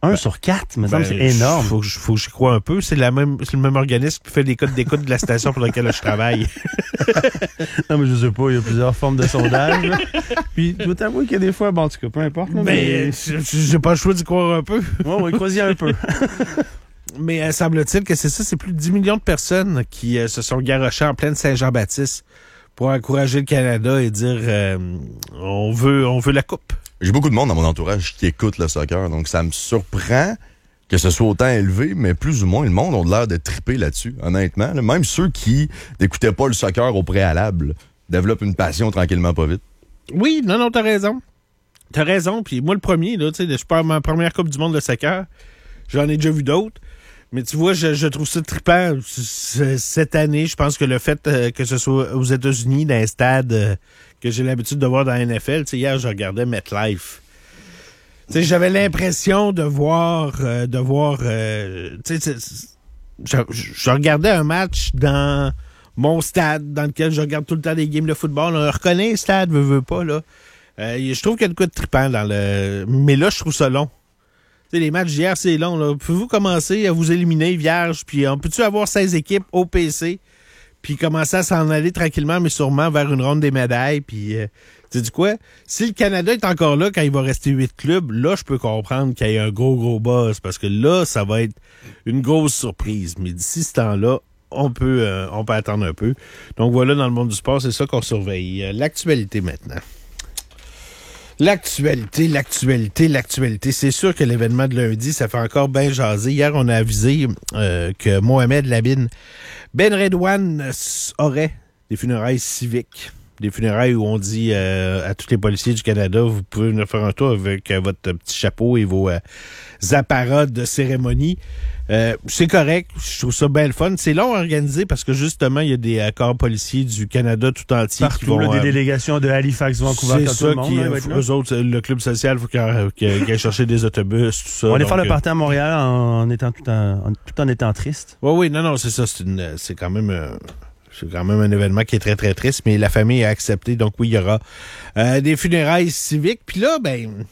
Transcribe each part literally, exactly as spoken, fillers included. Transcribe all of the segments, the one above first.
Un ben, sur quatre, me ben, semble, c'est énorme. Faut, faut que j'y croie un peu. C'est, la même, c'est le même organisme qui fait les codes d'écoute de la station pour laquelle je travaille. Non, mais je sais pas, il y a plusieurs formes de sondage. Là. Puis, je dois t'avouer qu'il y a des fois, bon, en tout cas, peu importe. Là, mais mais j'ai pas le choix d'y croire un peu. Ouais, on va y croiser un peu. Mais euh, semble-t-il que c'est ça, c'est plus de dix millions de personnes qui euh, se sont garochées en pleine Saint-Jean-Baptiste pour encourager le Canada et dire euh, on veut on veut la coupe. J'ai beaucoup de monde dans mon entourage qui écoute le soccer, donc ça me surprend que ce soit autant élevé, mais plus ou moins, le monde a l'air de triper là-dessus, honnêtement. Là. Même ceux qui n'écoutaient pas le soccer au préalable développent une passion tranquillement pas vite. Oui, non, non, t'as raison. T'as raison, puis moi le premier, là, tu sais, je pars ma première Coupe du monde de soccer, j'en ai déjà vu d'autres. Mais tu vois, je, je trouve ça trippant cette année. Je pense que le fait euh, que ce soit aux États-Unis, dans un stade euh, que j'ai l'habitude de voir dans la N F L, tu sais, hier, je regardais MetLife. Tu sais, j'avais l'impression de voir, euh, de voir, euh, tu sais, je, je regardais un match dans mon stade, dans lequel je regarde tout le temps des games de football. On reconnaît le stade, veut, veut pas, là. Euh, je trouve qu'il y a de quoi de trippant dans le... Mais là, je trouve ça long. T'sais, les matchs d'hier, c'est long. Là. Pouvez-vous commencer à vous éliminer, vierge, puis on peut-tu avoir seize équipes au P C, puis commencer à s'en aller tranquillement, mais sûrement vers une ronde des médailles, puis euh, tu sais du quoi? Si le Canada est encore là quand il va rester huit clubs, là, je peux comprendre qu'il y ait un gros, gros buzz, parce que là, ça va être une grosse surprise. Mais d'ici ce temps-là, on peut, euh, on peut attendre un peu. Donc voilà, dans le monde du sport, c'est ça qu'on surveille. Euh, l'actualité maintenant. L'actualité, l'actualité, l'actualité. C'est sûr que l'événement de lundi, ça fait encore bien jaser. Hier, on a avisé euh, que Mohamed Labine Ben Redouane aurait des funérailles civiques. Des funérailles où on dit euh, à tous les policiers du Canada, vous pouvez venir faire un tour avec euh, votre petit chapeau et vos euh, apparats de cérémonie. Euh, c'est correct, je trouve ça bien le fun. C'est long à organiser parce que justement, il y a des euh, corps policiers du Canada tout entier. Partout, qui vont, là, des euh, délégations de Halifax, Vancouver, c'est tout ça le monde. qui, Là, euh, eux autres, le club social, il faut qu'ils qu qu chercher des autobus, tout ça. On va aller donc, faire le euh, party à Montréal en, en étant tout en, en, tout en étant triste. Oui, oui, non, non, c'est ça. C'est, une, c'est quand même... Euh, C'est quand même un événement qui est très, très triste, mais la famille a accepté. Donc oui, il y aura euh, des funérailles civiques. Puis là, ben,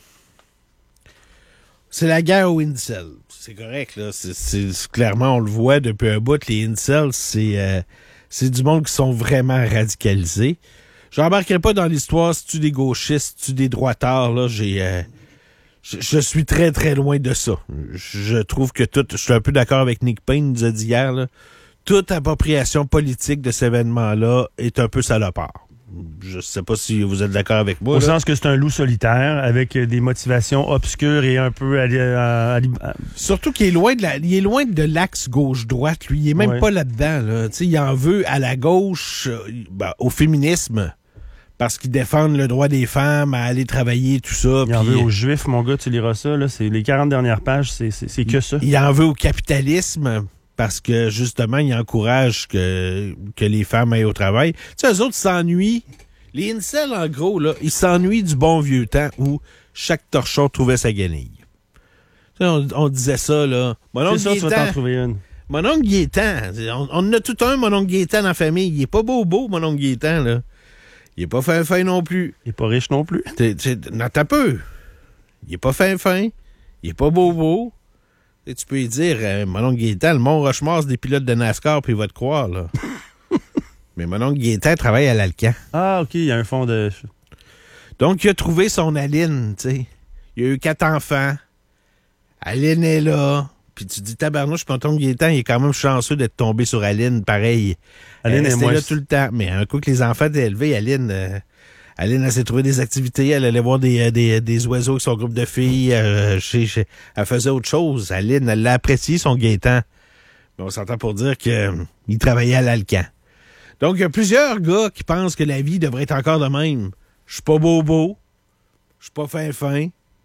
c'est la guerre aux incels. C'est correct, là. C'est, c'est, c'est, clairement, on le voit depuis un bout. Les incels, c'est, euh, c'est du monde qui sont vraiment radicalisés. Je n'embarquerai pas dans l'histoire si tu des gauchistes, si tu des droitards. Là, j'ai... Euh, je, je suis très, très loin de ça. Je trouve que tout... Je suis un peu d'accord avec Nick Payne, nous a dit hier, là. Toute appropriation politique de cet événement-là est un peu salopard. Je ne sais pas si vous êtes d'accord avec moi. Au là. sens que c'est un loup solitaire avec des motivations obscures et un peu... À, à, à, à... Surtout qu'il est loin de la, il est loin de l'axe gauche-droite. Lui, il est même ouais. pas là-dedans. Là. Il en veut à la gauche, ben, au féminisme, parce qu'ils défendent le droit des femmes à aller travailler, tout ça. Il en pis, veut aux Juifs, mon gars, tu liras ça. Là, c'est, les quarante dernières pages, c'est, c'est, c'est que ça. Il en veut au capitalisme, parce que, justement, il encourage que, que les femmes aillent au travail. Tu sais, eux autres s'ennuient. Les incels, en gros, là, ils s'ennuient du bon vieux temps où chaque torchon trouvait sa guenille. Tu sais, on, on disait ça, là. Mon oncle C'est ça, tu vas Gaétan, t'en trouver une. mon oncle Gaétan, on, on en a tout un, mon oncle Gaétan dans la famille. Il est pas beau beau, mon oncle Gaétan, là. Il est pas fin fin non plus. Il est pas riche non plus. T'es, t'es, non, t'as peu. Il est pas fin fin. Il est pas beau beau. Et tu peux lui dire, euh, mon oncle Gaétan, le Mont-Rochemort, c'est des pilotes de NASCAR, puis il va te croire, là. Mais mon oncle Gaétan travaille à l'Alcan. Ah, OK, il y a un fond de... Donc, il a trouvé son Aline, tu sais. Il a eu quatre enfants. Aline est là. Puis tu dis, tabarnouche, mon oncle Gaétan, il est quand même chanceux d'être tombé sur Aline, pareil. Aline Elle est moins... là tout le temps. Mais un coup que les enfants étaient élevés, Aline... Euh, Aline, elle s'est trouvé des activités. Elle allait voir des, des, des oiseaux avec son groupe de filles. Euh, chez, chez, elle faisait autre chose. Aline, elle l'a apprécié, son Gaétan. Mais on s'entend pour dire qu'il euh, travaillait à l'Alcan. Donc, il y a plusieurs gars qui pensent que la vie devrait être encore de même. Je suis pas beau-beau. Je suis pas fin-fin.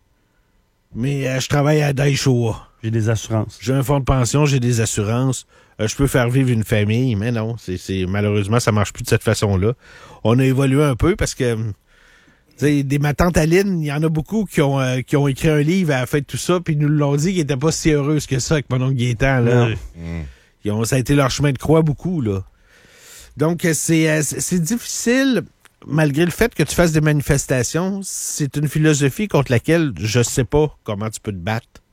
Mais euh, je travaille à Daishoa. J'ai des assurances. J'ai un fonds de pension, j'ai des assurances. Euh, je peux faire vivre une famille, mais non, c'est, c'est malheureusement, ça marche plus de cette façon-là. On a évolué un peu parce que des ma tante Aline, il y en a beaucoup qui ont euh, qui ont écrit un livre à la fin de tout ça, puis ils nous l'ont dit qu'ils n'étaient pas si heureuses que ça avec mon oncle Gaétan, là. Mmh. Ils ont, ça a été leur chemin de croix beaucoup, là. Donc, c'est, c'est, c'est difficile, malgré le fait que tu fasses des manifestations, c'est une philosophie contre laquelle je sais pas comment tu peux te battre.